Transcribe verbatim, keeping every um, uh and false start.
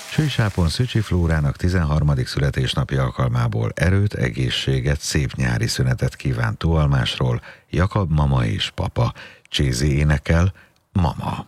Csősápon Szücsi Flórának tizenharmadik születésnapi alkalmából erőt, egészséget, szép nyári szünetet kíván Tóalmásról Jakab mama és papa. Csézi énekel: Mama.